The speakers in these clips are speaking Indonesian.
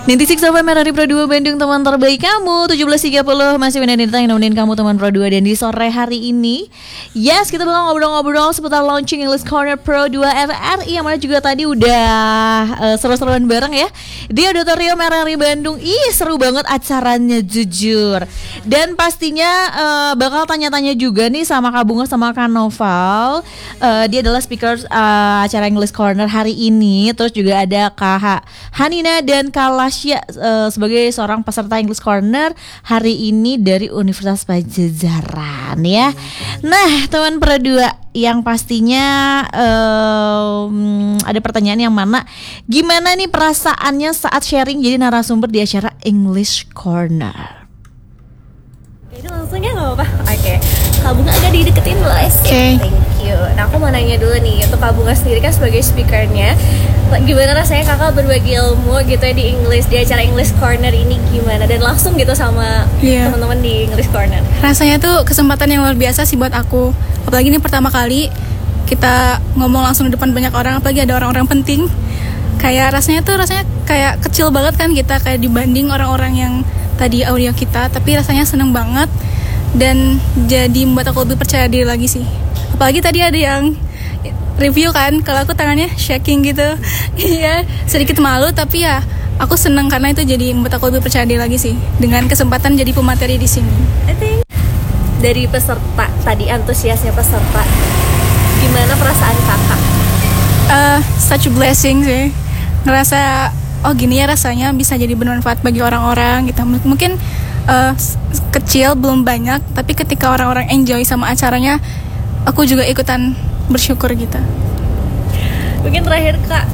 96 FM Radio Pro 2 Bandung, teman terbaik kamu. 17.30 masih Winanita yang nemenin kamu teman Pro 2. Dan di sore hari ini, yes, kita bakal ngobrol-ngobrol seputar launching English Corner Pro 2 FRI, yang mana juga tadi udah seru-seruan bareng ya di Auditorium RRI Bandung. Ih, seru banget acaranya jujur. Dan pastinya bakal tanya-tanya juga nih sama Kak Bunga sama Kak Noval. Dia adalah speaker acara English Corner hari ini. Terus juga ada Kak Hanina dan Kak Lasya sebagai seorang peserta English Corner hari ini dari Universitas Pajajaran ya. Nah, teman Pro 2, yang pastinya ada pertanyaan yang mana, gimana nih perasaannya saat sharing jadi narasumber di acara English Corner? Ini langsungnya nggak apa-apa? Oke. Kak Bunga agak dideketin dulu. Oke. Thank you. Nah, aku mau nanya dulu nih, untuk Kak Bunga sendiri kan sebagai speakernya, gimana rasanya kakak berbagi ilmu gitu ya di English, di acara English Corner ini gimana? Dan langsung gitu sama teman-teman di English Corner. Rasanya tuh kesempatan yang luar biasa sih buat aku. Apalagi ini pertama kali kita ngomong langsung di depan banyak orang, apalagi ada orang-orang penting. Kayak rasanya kayak kecil banget kan kita, kayak dibanding orang-orang yang tadi audio kita, tapi rasanya seneng banget dan jadi membuat aku lebih percaya diri lagi sih. Apalagi tadi ada yang review kan, kalau aku tangannya shaking gitu. Iya, sedikit malu, tapi ya aku seneng karena itu jadi membuat aku lebih percaya diri lagi sih dengan kesempatan jadi pemateri di sini. I think dari peserta tadi, antusiasnya peserta, gimana perasaan kakak? Such a blessing sih. Ngerasa oh gini ya rasanya bisa jadi bermanfaat bagi orang-orang gitu. Mungkin kecil belum banyak, tapi ketika orang-orang enjoy sama acaranya, aku juga ikutan bersyukur gitu. Mungkin terakhir Kak,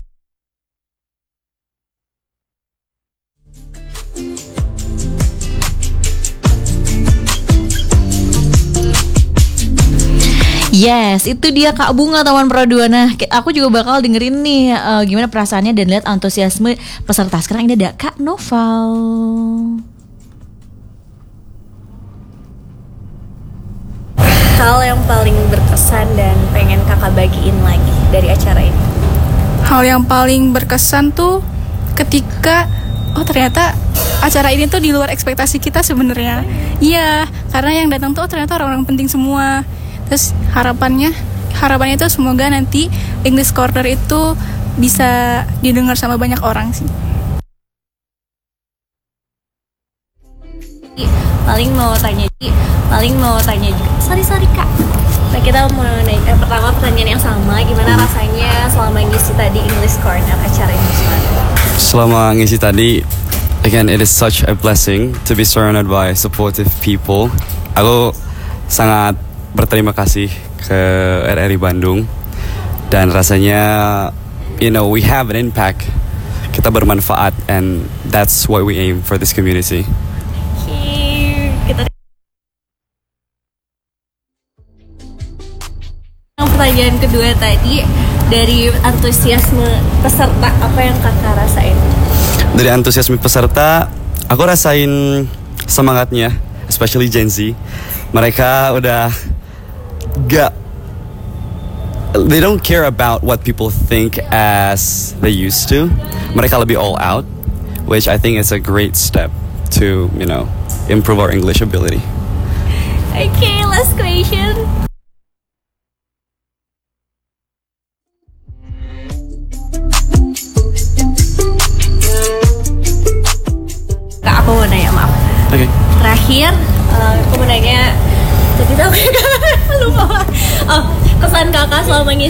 yes, itu dia Kak Bunga teman Pro 2. Nah, aku juga bakal dengerin nih gimana perasaannya dan lihat antusiasme peserta. Sekarang ini ada Kak Noval. hal yang paling berkesan dan pengen kakak bagiin lagi dari acara ini? Hal yang paling berkesan tuh ketika ternyata acara ini tuh di luar ekspektasi kita sebenarnya. Iya, karena yang datang tuh ternyata orang-orang penting semua. Terus harapannya itu semoga nanti English Corner itu bisa didengar sama banyak orang sih. Paling mau tanya juga. Sorry Kak. Nah, kita mau nanya pertama pertanyaan yang sama, gimana rasanya selama ngisi tadi English Corner, acara English Corner? Selama ngisi tadi, again, it is such a blessing to be surrounded by supportive people. Aku sangat berterima kasih ke RRI Bandung, dan rasanya, we have an impact. Kita bermanfaat, and that's what we aim for this community. Pertanyaan kedua tadi, dari antusiasme peserta, apa yang kakak rasain? Dari antusiasme peserta, aku rasain semangatnya, especially Gen Z. Mereka udah they don't care about what people think as they used to. Mereka lebih all out, which I think is a great step to, improve our English ability. Okay, last question. Kak, aku mau nanya, maaf. Okay. Terakhir, aku mau nanya, jadi tahu lupa. Kesan kakak selama